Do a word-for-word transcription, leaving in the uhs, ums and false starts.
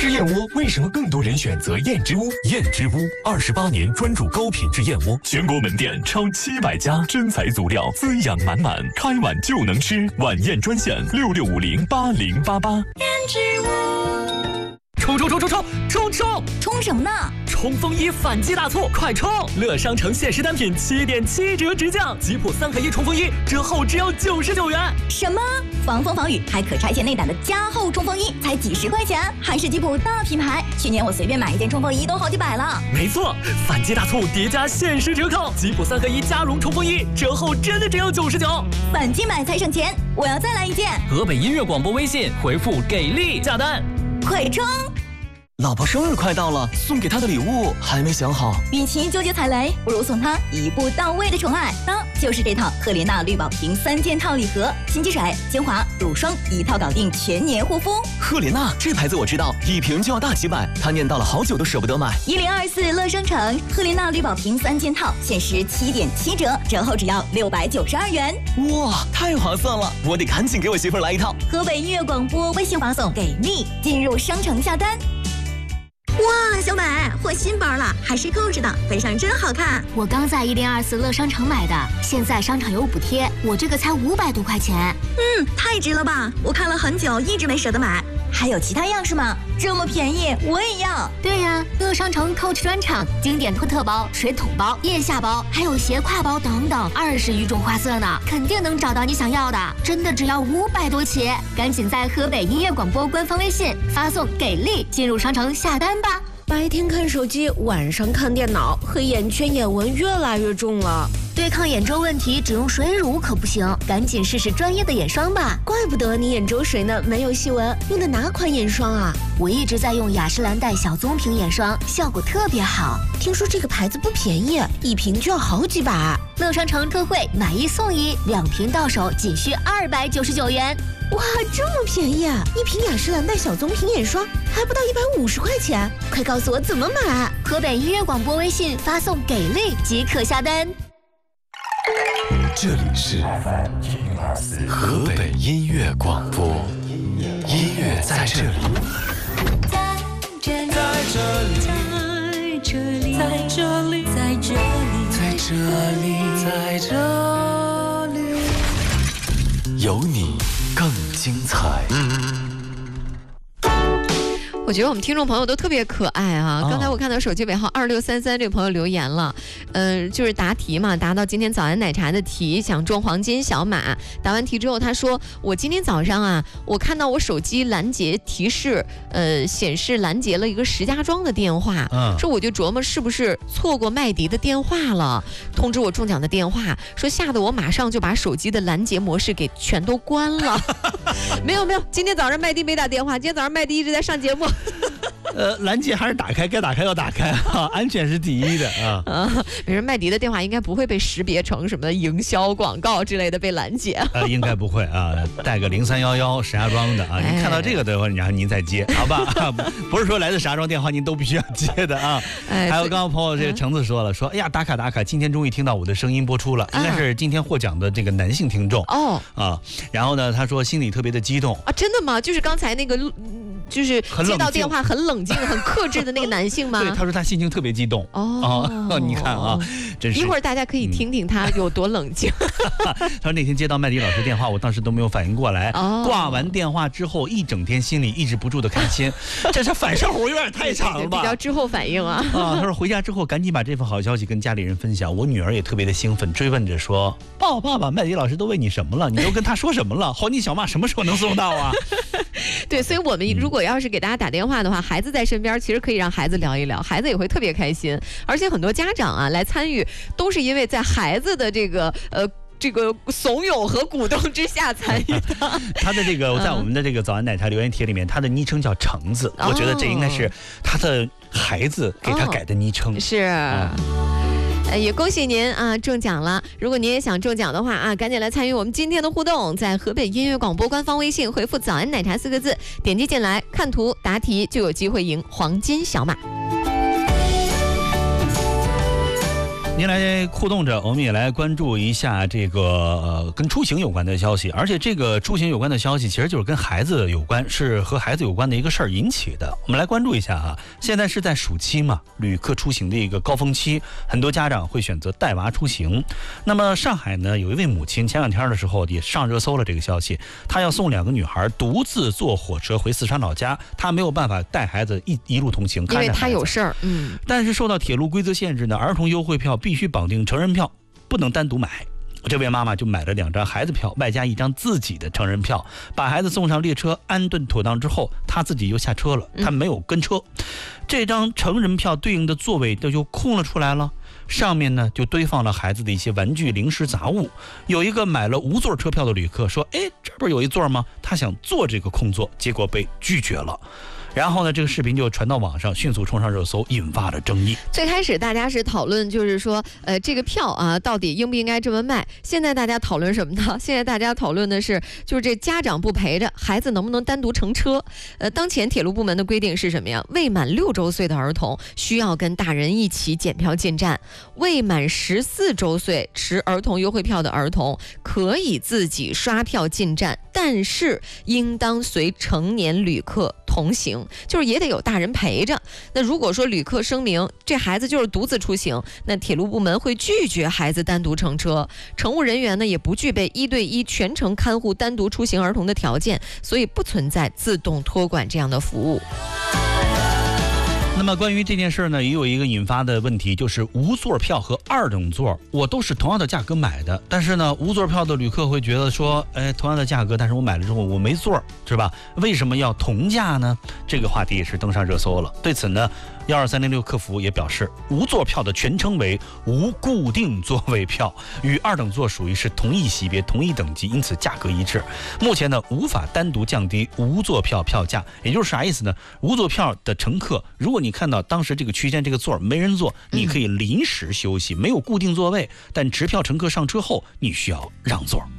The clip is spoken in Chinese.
吃燕窝为什么更多人选择燕之屋？燕之屋二十八年专注高品质燕窝，全国门店超七百家，真材足料，滋养满满，开碗就能吃。晚宴专线六六五零八零八八。 燕之屋。 冲冲冲冲冲冲冲！ 冲什么呢？ 冲锋衣反击大促，快冲！乐商城限时单品七点七折直降，吉普三合一冲锋衣折后只要九十九元。 什么？防风防雨还可拆卸内胆的加厚冲锋衣才几十块钱，还是吉普大品牌。去年我随便买一件冲锋衣都好几百了。 没错，反击大促叠加限时折扣，吉普三合一加绒冲锋衣折后真的只要九十九。 反击买才省钱，我要再来一件。 河北音乐广播微信回复给力下单。 快冲！ 老婆生日快到了，送给她的礼物还没想好。 与其纠结踩雷，不如送她一步到位的宠爱。那就是这套赫莲娜绿宝瓶三件套礼盒，新机水、精华、乳霜一套搞定，全年护肤。 赫莲娜这牌子我知道，一瓶就要大几百，她念叨了好久都舍不得买。 一零二四乐商城赫莲娜绿宝瓶三件套，限时七点七折，折后只要六百九十二元。 哇，太划算了！我得赶紧给我媳妇儿来一套。 河北音乐广播微信发送给力，进入商城下单。哇，小美，换新包了，还是扣着的，背上真好看。 我刚在一零二四乐商城买的，现在商场有补贴，我这个才五百多块钱。 嗯，太值了吧！我看了很久，一直没舍得买。还有其他样式吗？这么便宜，我也要。 对呀，乐商城 Coach 专场，经典托特包、水桶包、腋下包，还有斜挎包等等，二十余种花色呢，肯定能找到你想要的。真的只要五百多起，赶紧在河北音乐广播官方微信发送“给力”进入商城下单吧。 白天看手机，晚上看电脑，黑眼圈、眼纹越来越重了。 对抗眼周问题，只用水乳可不行，赶紧试试专业的眼霜吧。 怪不得你眼周水呢，没有细纹。用的哪款眼霜啊？ 我一直在用雅诗兰黛小棕瓶眼霜，效果特别好。 听说这个牌子不便宜，一瓶就要好几百。 乐商城特惠，买一送一，两瓶到手仅需二百九十九元。 哇，这么便宜啊！一瓶雅诗兰黛小棕瓶眼霜还不到一百五十块钱，快告诉我怎么买！ 河北音乐广播微信发送“给力”即可下单。 这里是 F M 一零二四河北音乐广播，音乐在这里， 在这里，在这里，在这里，在这里， 在这里，在这里，有你更精彩。 我觉得我们听众朋友都特别可爱啊！刚才我看到手机尾号二六三三这个朋友留言了，嗯、呃，就是答题嘛，答到今天早安奶茶的题，想中黄金小马。答完题之后，他说我今天早上啊，我看到我手机拦截提示，呃，显示拦截了一个石家庄的电话，嗯，说我就琢磨是不是错过麦迪的电话了，通知我中奖的电话，说吓得我马上就把手机的拦截模式给全都关了。没有没有，今天早上麦迪没打电话，今天早上麦迪一直在上节目。 呃，拦截还是打开，该打开要打开啊，安全是第一的啊。 啊，比如麦迪的电话应该不会被识别成什么营销广告之类的被拦截。 呃，应该不会啊，带个零三幺幺石家庄的啊，您看到这个的话，然后您再接，好吧？不是说来自石家庄电话您都必须要接的啊。哎、还有刚刚朋友这个橙子说了，说哎呀打卡打卡，今天终于听到我的声音播出了，应该是今天获奖的这个男性听众哦啊。然后呢，他说心里特别的激动啊， 真的吗？就是刚才那个。就是接到电话很冷静、很克制的那个男性吗？ 对，他说他心情特别激动。哦，哦你看啊，真是。 一会儿大家可以听听他有多冷静。 他说那天接到麦迪老师电话，我当时都没有反应过来。哦。挂完电话之后，一整天心里抑制不住的开心。这是反射弧有点太长了吧？ 比较滞后反应啊。 啊，他说回家之后赶紧把这份好消息跟家里人分享。我女儿也特别的兴奋，追问着说：“爸爸，爸爸，麦迪老师都问你什么了？你都跟他说什么了？黄金小马什么时候能送到啊？” 对，所以我们如果要是给大家打电话的话，孩子在身边，其实可以让孩子聊一聊，孩子也会特别开心。而且很多家长啊来参与，都是因为在孩子的这个呃。这个怂恿和鼓动之下参与的。 他的这个在我们的这个早安奶茶留言帖里面，他的昵称叫橙子，哦、我觉得这应该是他的孩子给他改的昵称。 哦、是。啊呃，也恭喜您啊，中奖了！如果您也想中奖的话啊，赶紧来参与我们今天的互动，在河北音乐广播官方微信回复“早安奶茶”四个字，点击进来看图答题，就有机会赢黄金小马。 您来互动着，我们也来关注一下这个呃跟出行有关的消息，而且这个出行有关的消息其实就是跟孩子有关，是和孩子有关的一个事儿引起的。我们来关注一下哈，现在是在暑期嘛，旅客出行的一个高峰期，很多家长会选择带娃出行。那么上海呢，有一位母亲前两天的时候也上热搜了这个消息，她要送两个女孩独自坐火车回四川老家，她没有办法带孩子一一路同行， 因为她有事儿，嗯， 但是受到铁路规则限制呢，儿童优惠票必须绑定成人票，不能单独买。这位妈妈就买了两张孩子票，外加一张自己的成人票，把孩子送上列车，安顿妥当之后，她自己又下车了，她没有跟车。嗯、这张成人票对应的座位就空了出来了，上面呢就堆放了孩子的一些玩具、零食、杂物。有一个买了无座车票的旅客说：“哎，这不是有一座吗？他想坐这个空座，结果被拒绝了。”然后呢，这个视频就传到网上，迅速冲上热搜，引发了争议。 最开始大家是讨论，就是说，呃，这个票啊，到底应不应该这么卖？现在大家讨论什么呢？现在大家讨论的是，就是这家长不陪着，孩子能不能单独乘车？呃，当前铁路部门的规定是什么呀？未满六周岁的儿童需要跟大人一起检票进站，未满十四周岁持儿童优惠票的儿童可以自己刷票进站，但是应当随成年旅客同行。就是也得有大人陪着。那如果说旅客声明这孩子就是独自出行，那铁路部门会拒绝孩子单独乘车。乘务人员呢也不具备一对一全程看护单独出行儿童的条件，所以不存在自动托管这样的服务。 那么关于这件事呢，也有一个引发的问题，就是无座票和二等座，我都是同样的价格买的，但是呢，无座票的旅客会觉得说，哎，同样的价格，但是我买了之后我没座，是吧？为什么要同价呢？这个话题也是登上热搜了。对此呢，幺二三零六客服也表示，无座票的全称为无固定座位票，与二等座属于是同一级别、同一等级，因此价格一致。目前呢，无法单独降低无座票票价，也就是啥意思呢？无座票的乘客，如果你看到当时这个区间这个座没人坐，你可以临时休息，没有固定座位，但持票乘客上车后，你需要让座。